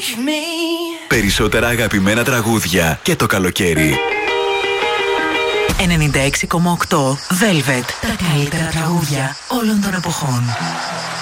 Περισσότερα αγαπημένα τραγούδια και το καλοκαίρι. 96,8 Velvet. Τα καλύτερα τραγούδια όλων των εποχών. Velvet. Τα καλύτερα τραγούδια όλων των εποχών.